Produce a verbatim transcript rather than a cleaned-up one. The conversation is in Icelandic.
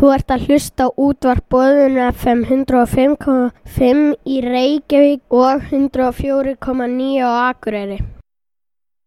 Þú ert að hlusta á útvarp Boðun F M hundrað og fimm komma fimm í Reykjavík og hundrað og fjögur komma níu á Akureyri.